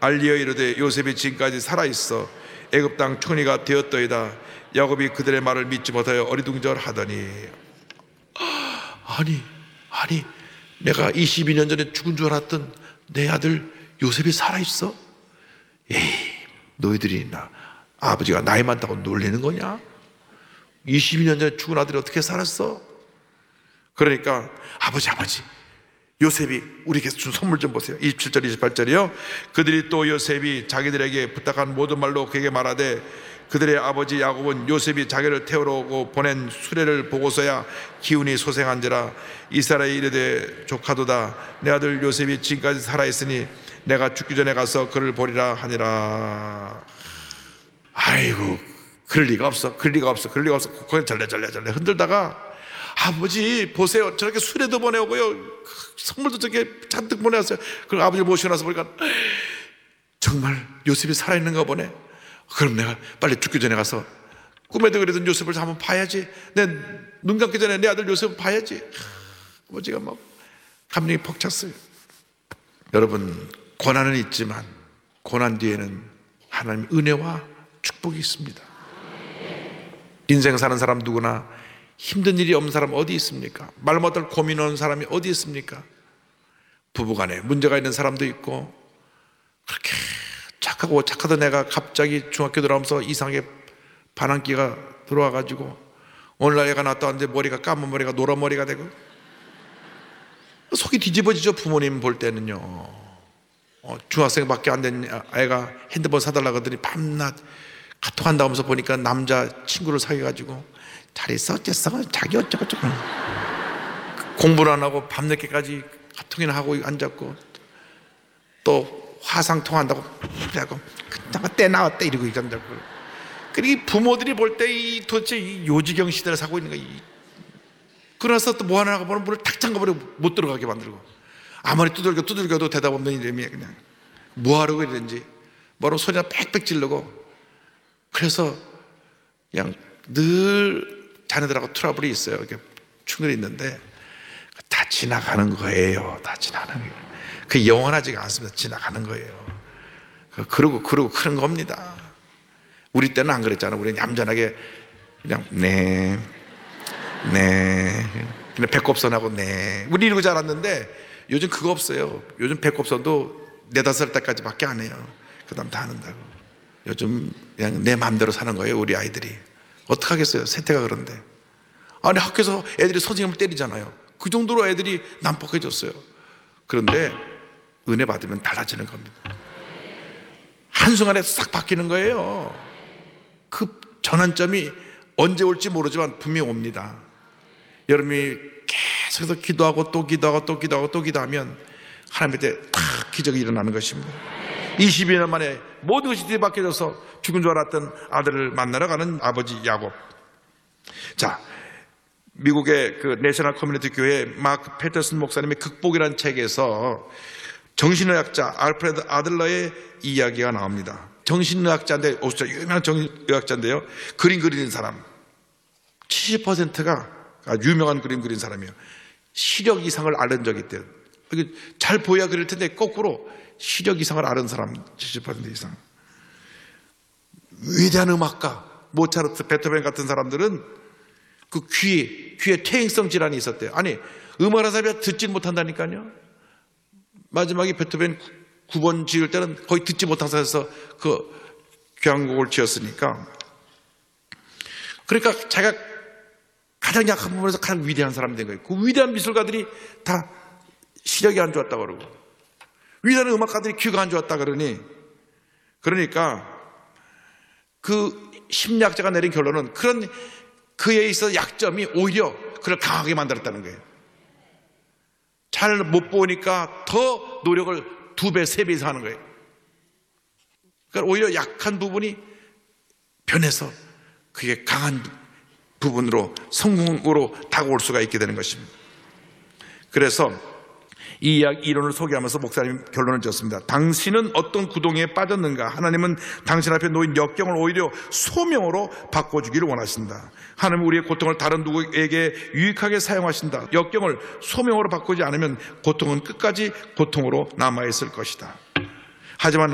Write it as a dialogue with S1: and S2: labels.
S1: 알리어 이르되 요셉이 지금까지 살아있어 애굽 땅 총리가 되었더이다. 야곱이 그들의 말을 믿지 못하여 어리둥절하더니. 아니 내가 22년 전에 죽은 줄 알았던 내 아들 요셉이 살아있어? 에이, 너희들이 아버지가 나이 많다고 놀리는 거냐? 22년 전에 죽은 아들이 어떻게 살았어? 그러니까 아버지 요셉이 우리에게 준 선물 좀 보세요. 27절 28절이요. 그들이 또 요셉이 자기들에게 부탁한 모든 말로 그에게 말하되 그들의 아버지 야곱은 요셉이 자기를 태우러 오고 보낸 수레를 보고서야 기운이 소생한지라. 이스라엘이 이르되 조카도다. 내 아들 요셉이 지금까지 살아있으니 내가 죽기 전에 가서 그를 보리라 하니라. 아이고, 그럴 리가 없어. 거기 절레 흔들다가 아버지 보세요, 저렇게 수레도 보내오고요, 선물도 저렇게 잔뜩 보내왔어요. 그리고 아버지를 모시고 나서 보니까 정말 요셉이 살아있는가 보네. 그럼 내가 빨리 죽기 전에 가서 꿈에도 그랬던 요셉을 한번 봐야지. 내 눈 감기 전에 내 아들 요셉을 봐야지. 아버지가 막 감정이 벅찼어요. 여러분, 고난은 있지만 고난 뒤에는 하나님의 은혜와 축복이 있습니다. 인생 사는 사람 누구나 힘든 일이 없는 사람 어디 있습니까? 말 못할 고민 오는 사람이 어디 있습니까? 부부간에 문제가 있는 사람도 있고, 그렇게 착하던 애가 갑자기 중학교 들어가면서 이상하게 반항기가 들어와가지고 오늘날 애가 낳았다 왔는데 머리가 까만 머리가 노란 머리가 되고 속이 뒤집어지죠. 부모님 볼 때는요. 중학생밖에 안 된 애가 핸드폰 사달라고 하더니 밤낮 카톡 한다면서 보니까 남자 친구를 사귀어가지고 잘 있어 어쨌어 자기 어쩌고저쩌고 공부를 안 하고 밤늦게까지 카톡이나 하고 앉았고, 또 화상 통한다고 그래갖고 때 나왔대 이러고 앉았고. 그리고 부모들이 볼 때 도대체 이 요지경 시대를 사고 있는 거야. 그래서 또 뭐 하나 보면 문을 탁 잠가버리고 못 들어가게 만들고, 아무리 두들겨도 대답 없는 이름이야. 그냥 뭐 하려고 이러는지 뭐라고 소리나 빽빽 지르고. 그래서 그냥 늘 자녀들하고 트러블이 있어요. 이렇게 충돌이 있는데 다 지나가는 거예요. 다 지나가는 거예요. 그 영원하지가 않습니다. 지나가는 거예요. 그러고 그런 겁니다. 우리 때는 안 그랬잖아. 우리는 얌전하게 그냥 네 그냥 배꼽선하고 네 우리 이러고 자랐는데 요즘 그거 없어요. 요즘 배꼽선도 4-5살 때까지밖에 안 해요. 그 다음 다 한다고. 요즘 그냥 내 마음대로 사는 거예요. 우리 아이들이. 어떡하겠어요, 세태가 그런데. 아니, 학교에서 애들이 선생님을 때리잖아요. 그 정도로 애들이 난폭해졌어요. 그런데 은혜 받으면 달라지는 겁니다. 한순간에 싹 바뀌는 거예요. 그 전환점이 언제 올지 모르지만 분명히 옵니다. 여러분이 계속해서 기도하고 또 기도하면 하나님한테 탁 기적이 일어나는 것입니다. 22년 만에 모든 것이 뒤바뀌어져서 죽은 줄 알았던 아들을 만나러 가는 아버지 야곱. 자, 미국의 그 내셔널 커뮤니티 교회 마크 패터슨 목사님의 극복이라는 책에서 정신의학자 알프레드 아들러의 이야기가 나옵니다. 정신의학자인데, 유명한 정신의학자인데요, 그림 그리는 사람 70%가 유명한 그림 그린 사람이에요. 시력 이상을 앓은 적이 있대요. 잘 보여야 그럴 텐데 거꾸로 시력 이상을 앓은 사람 70% 이상. 위대한 음악가 모차르트, 베토벤 같은 사람들은 그 귀에 퇴행성 질환이 있었대요. 아니, 음악하는 사람이 듣지 못한다니까요. 마지막에 베토벤 9번 지을 때는 거의 듣지 못한 상태에서 그 교향곡을 지었으니까. 그러니까 자기가 가장 약한 부분에서 가장 위대한 사람이 된 거예요. 그 위대한 미술가들이 다 시력이 안 좋았다 그러고, 위대한 음악가들이 귀가 안 좋았다 그러니까 그 심리학자가 내린 결론은 그런 그에 있어 약점이 오히려 그를 강하게 만들었다는 거예요. 잘 못 보니까 더 노력을 2배, 3배 이상 하는 거예요. 그러니까 오히려 약한 부분이 변해서 그게 강한 부분으로 성공으로 다가올 수가 있게 되는 것입니다. 그래서 이 이론을 소개하면서 목사님 결론을 지었습니다. 당신은 어떤 구덩이에 빠졌는가? 하나님은 당신 앞에 놓인 역경을 오히려 소명으로 바꿔주기를 원하신다. 하나님은 우리의 고통을 다른 누구에게 유익하게 사용하신다. 역경을 소명으로 바꾸지 않으면 고통은 끝까지 고통으로 남아있을 것이다. 하지만